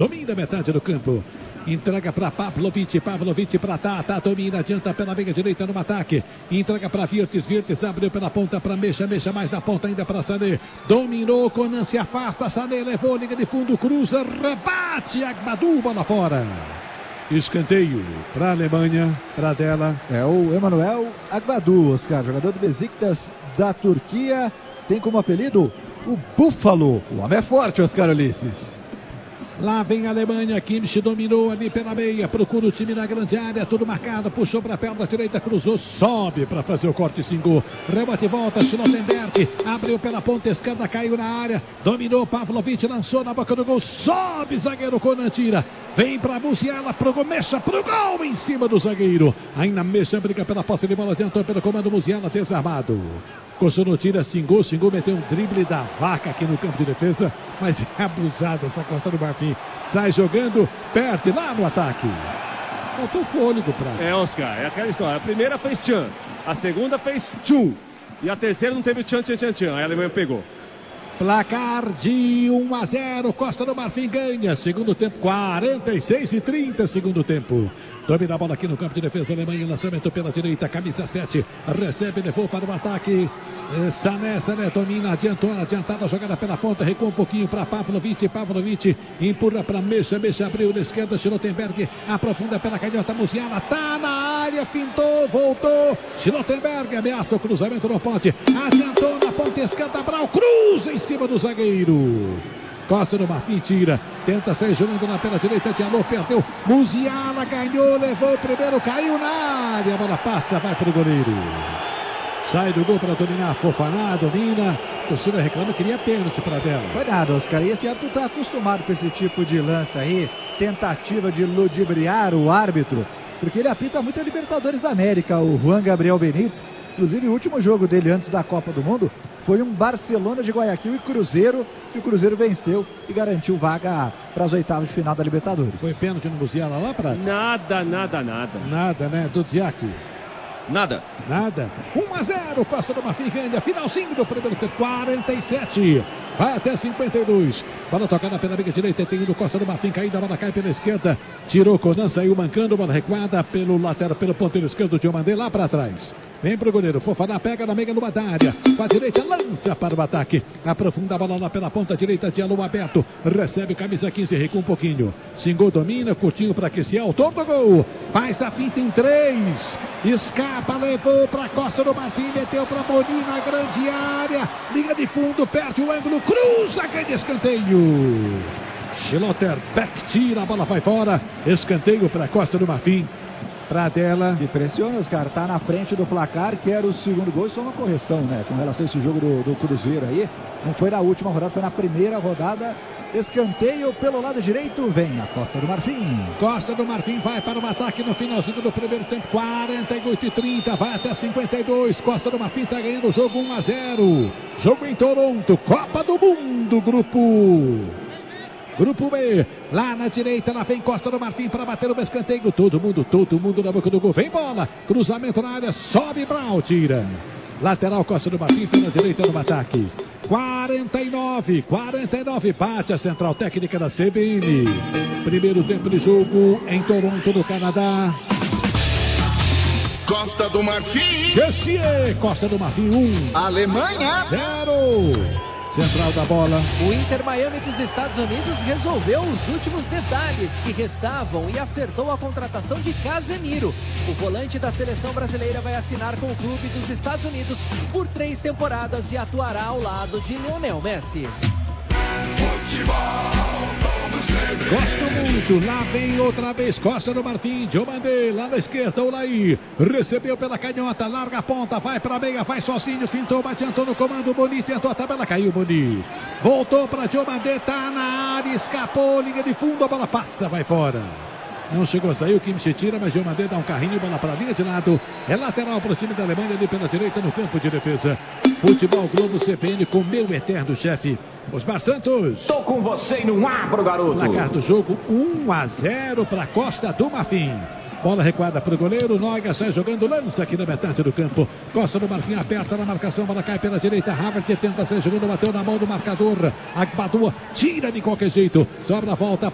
Domina metade do campo. Entrega para Pavlovic para Tata, domina, adianta pela meia direita no ataque. Entrega para Virtus, abriu pela ponta para Mexa mais na ponta ainda para Sané. Dominou, Conan se afasta, Sané levou, liga de fundo, cruza, rebate, Agbadou, bola fora. Escanteio para a Alemanha, para dela. É o Emanuel Agbadou, Oscar, jogador do Besiktas da Turquia. Tem como apelido o Búfalo. O homem é forte, Oscar Ulisses. Lá vem a Alemanha, Kimmich dominou ali pela meia, procura o time na grande área, tudo marcado, puxou para a perna direita, cruzou, sobe para fazer o corte, Singou, rebate e volta, Schlottenberg, abriu pela ponta esquerda, caiu na área, dominou, Pavlovic, lançou na boca do gol, sobe, zagueiro Conan tira, vem para Musiala, Mexa pro gol em cima do zagueiro, ainda Mexa briga pela posse de bola, adiantou pelo comando, Musiala desarmado. Coçou, tira, Singou meteu um drible da vaca aqui no campo de defesa, mas é abusado essa Costa do Marfim. Sai jogando, perde lá no ataque. Faltou fôlego pra... Oscar, é aquela história. A primeira fez tchan, a segunda fez tchum, e a terceira não teve tchan. Aí a Alemanha pegou. Placar de 1-0, Costa do Marfim ganha. Segundo tempo, 46:30, segundo tempo. Domina a bola aqui no campo de defesa, Alemanha, lançamento pela direita, camisa 7, recebe, levou para o ataque, Sané domina, adiantada, jogada pela ponta, recua um pouquinho para Pavlovic, empurra para Mexa abriu na esquerda, Schlottenberg, aprofunda pela canhota, Musiala, tá na área, pintou, voltou, Schlottenberg ameaça o cruzamento no ponte, adiantou na ponta esquerda, Brau, cruza em cima do zagueiro. Costa do Marfim tira, tenta sair jogando na pela direita, Diallo perdeu, Musiala ganhou, levou o primeiro, caiu na área, a bola passa, vai para o goleiro. Sai do gol para dominar, Fofana, domina, a torcida reclama, queria pênalti para dela. Foi nada, Oscar, e esse árbitro está acostumado com esse tipo de lance aí, tentativa de ludibriar o árbitro, porque ele apita muito a Libertadores da América, o Juan Gabriel Benítez. Inclusive, o último jogo dele antes da Copa do Mundo foi um Barcelona de Guayaquil e Cruzeiro, que o Cruzeiro venceu e garantiu vaga para as oitavas de final da Libertadores. Foi pênalti no Musiala lá, Prats? Nada. Nada, né? Dudziak? Nada. 1-0, Costa do Marfim ganha, finalzinho do primeiro tempo, 47, vai até 52, bola tocada pela meia direita, tem ido Costa do Marfim, caída, a bola cai pela esquerda, tirou Conan, saiu mancando, bola recuada pelo lateral, pelo ponteiro esquerdo, Diomandé lá para trás. Vem pro goleiro, Fofana pega na meia numa da área, com a direita lança para o ataque, aprofunda a bola lá pela ponta direita, Diallo aberto, recebe camisa 15, recua um pouquinho, Singou domina, curtinho para que se autor do gol, faz a finta em 3, escapa, levou para Costa do Marfim, meteu para Moni na grande área, linha de fundo, perde o ângulo, cruza, ganha escanteio. Schlotterbeck tira, a bola vai fora, escanteio para Costa do Marfim. Pra dela. Impressiona, Oscar, tá na frente do placar, que era o segundo gol, só uma correção, né, com relação a esse jogo do Cruzeiro aí, não foi na última rodada, foi na primeira rodada. Escanteio pelo lado direito, vem a Costa do Marfim. Costa do Marfim vai para o ataque no finalzinho do primeiro tempo, 48:30, vai até 52, Costa do Marfim tá ganhando o jogo 1-0, jogo em Toronto, Copa do Mundo, Grupo B, lá na direita, lá vem Costa do Marfim para bater o escanteio, todo mundo na boca do gol, vem bola, cruzamento na área, sobe Brau, tira. Lateral Costa do Marfim, pela direita no ataque. 49, bate a central técnica da CBN. Primeiro tempo de jogo em Toronto, no Canadá. Costa do Marfim. Costa do Marfim 1. Alemanha 0. Central da bola. O Inter Miami dos Estados Unidos resolveu os últimos detalhes que restavam e acertou a contratação de Casemiro. O volante da seleção brasileira vai assinar com o clube dos Estados Unidos por 3 temporadas e atuará ao lado de Lionel Messi. Gosto muito, lá vem outra vez Costa do Marfim, Diomandé, lá na esquerda, Olaí, recebeu pela canhota, larga a ponta, vai pra meia, vai sozinho, fintou, adiantou no comando, Boni tentou a tabela, caiu Boni, voltou pra Diomandé, tá na área, escapou, linha de fundo, a bola passa, vai fora. Não chegou a sair, o Kimmich tira, mas Diomandé dá um carrinho, bola para a linha de lado. É lateral para o time da Alemanha, ali pela direita no campo de defesa. Futebol Globo CPN com meu eterno chefe, Osmar Santos. Tô com você no abro, garoto. Placar do jogo 1-0 para Costa do Marfim. Bola recuada para o goleiro, Noga sai jogando, lança aqui na metade do campo. Costa do Marfim aperta na marcação, bola cai pela direita, Havertz tenta sair jogando, bateu na mão do marcador. Agbadou, tira de qualquer jeito, sobra a volta.